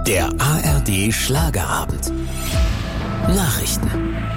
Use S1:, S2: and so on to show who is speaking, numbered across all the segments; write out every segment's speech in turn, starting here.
S1: Der ARD Schlagerabend. Nachrichten.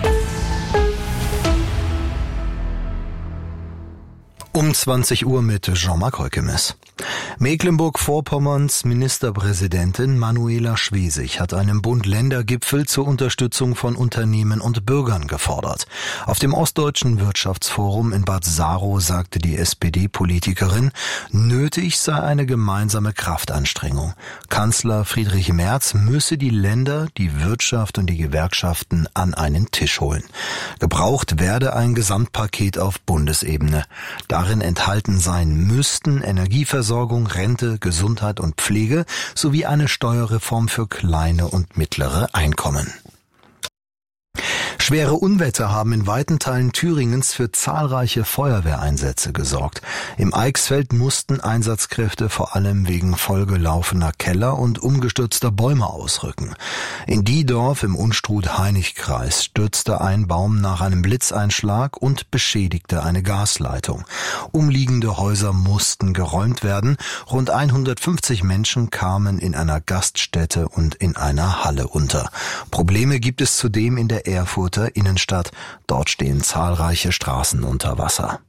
S2: Um 20 Uhr mit Jean-Marc Heukemes. Mecklenburg-Vorpommerns Ministerpräsidentin Manuela Schwesig hat einen Bund-Länder-Gipfel zur Unterstützung von Unternehmen und Bürgern gefordert. Auf dem Ostdeutschen Wirtschaftsforum in Bad Saro sagte die SPD-Politikerin, nötig sei eine gemeinsame Kraftanstrengung. Kanzler Friedrich Merz müsse die Länder, die Wirtschaft und die Gewerkschaften an einen Tisch holen. Gebraucht werde ein Gesamtpaket auf Bundesebene. Darin enthalten sein müssten Energieversorgung, Rente, Gesundheit und Pflege sowie eine Steuerreform für kleine und mittlere Einkommen. Schwere Unwetter haben in weiten Teilen Thüringens für zahlreiche Feuerwehreinsätze gesorgt. Im Eichsfeld mussten Einsatzkräfte vor allem wegen vollgelaufener Keller und umgestürzter Bäume ausrücken. In Diedorf im Unstrut-Hainich-Kreis stürzte ein Baum nach einem Blitzeinschlag und beschädigte eine Gasleitung. Umliegende Häuser mussten geräumt werden. Rund 150 Menschen kamen in einer Gaststätte und in einer Halle unter. Probleme gibt es zudem in der Erfurter Innenstadt. Dort stehen zahlreiche Straßen unter Wasser.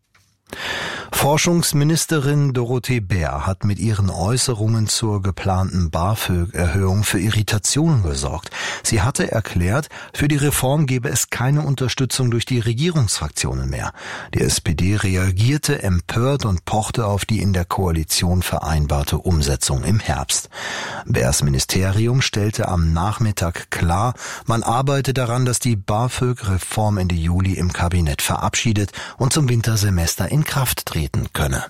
S2: Forschungsministerin Dorothee Bär hat mit ihren Äußerungen zur geplanten BAföG-Erhöhung für Irritationen gesorgt. Sie hatte erklärt, für die Reform gebe es keine Unterstützung durch die Regierungsfraktionen mehr. Die SPD reagierte empört und pochte auf die in der Koalition vereinbarte Umsetzung im Herbst. Bärs Ministerium stellte am Nachmittag klar, man arbeite daran, dass die BAföG-Reform Ende Juli im Kabinett verabschiedet und zum Wintersemester in Kraft treten könne.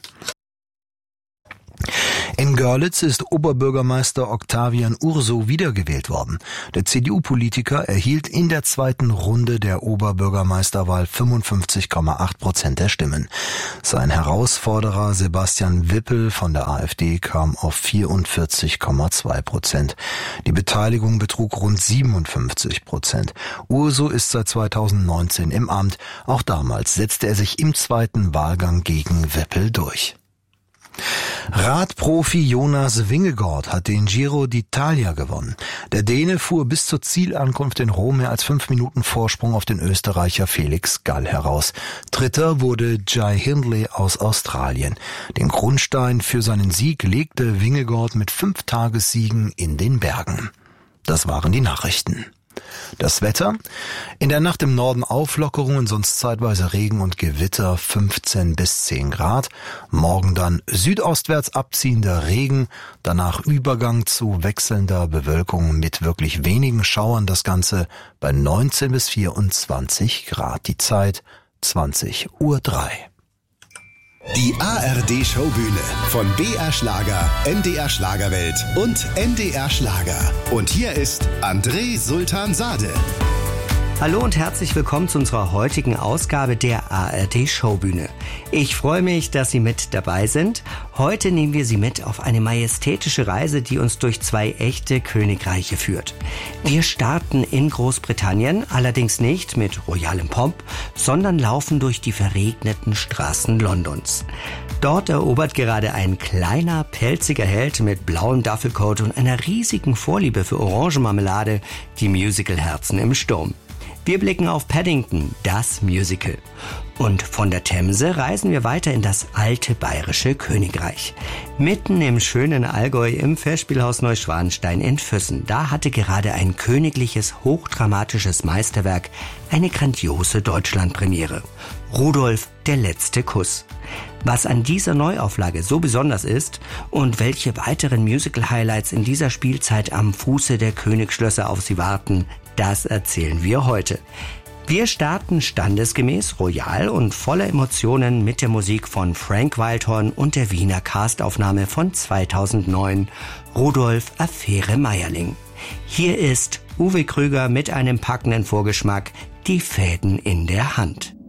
S2: In Görlitz ist Oberbürgermeister Octavian Urso wiedergewählt worden. Der CDU-Politiker erhielt in der zweiten Runde der Oberbürgermeisterwahl 55,8% der Stimmen. Sein Herausforderer Sebastian Wippel von der AfD kam auf 44,2%. Die Beteiligung betrug rund 57%. Urso ist seit 2019 im Amt. Auch damals setzte er sich im zweiten Wahlgang gegen Wippel durch. Radprofi Jonas Vingegaard hat den Giro d'Italia gewonnen. Der Däne fuhr bis zur Zielankunft in Rom mehr als 5 Minuten Vorsprung auf den Österreicher Felix Gall heraus. Dritter wurde Jai Hindley aus Australien. Den Grundstein für seinen Sieg legte Vingegaard mit 5 Tagessiegen in den Bergen. Das waren die Nachrichten. Das Wetter? In der Nacht im Norden Auflockerungen, sonst zeitweise Regen und Gewitter, 15 bis 10 Grad. Morgen dann südostwärts abziehender Regen, danach Übergang zu wechselnder Bewölkung mit wirklich wenigen Schauern. Das Ganze bei 19 bis 24 Grad. Die Zeit 20:03 Uhr.
S3: Die ARD-Showbühne von BR Schlager, NDR Schlagerwelt und NDR Schlager. Und hier ist André Sultan-Sade.
S4: Hallo und herzlich willkommen zu unserer heutigen Ausgabe der ARD-Showbühne. Ich freue mich, dass Sie mit dabei sind. Heute nehmen wir Sie mit auf eine majestätische Reise, die uns durch 2 echte Königreiche führt. Wir starten in Großbritannien, allerdings nicht mit royalem Pomp, sondern laufen durch die verregneten Straßen Londons. Dort erobert gerade ein kleiner, pelziger Held mit blauem Duffelcoat und einer riesigen Vorliebe für Orangenmarmelade die Musical-Herzen im Sturm. Wir blicken auf Paddington, das Musical. Und von der Themse reisen wir weiter in das alte bayerische Königreich. Mitten im schönen Allgäu im Festspielhaus Neuschwanstein in Füssen. Da hatte gerade ein königliches, hochdramatisches Meisterwerk eine grandiose Deutschlandpremiere. Rudolf, der letzte Kuss. Was an dieser Neuauflage so besonders ist und welche weiteren Musical-Highlights in dieser Spielzeit am Fuße der Königsschlösser auf Sie warten, das erzählen wir heute. Wir starten standesgemäß, royal und voller Emotionen mit der Musik von Frank Wildhorn und der Wiener Castaufnahme von 2009, Rudolf Affäre Meierling. Hier ist Uwe Krüger mit einem packenden Vorgeschmack, die Fäden in der Hand.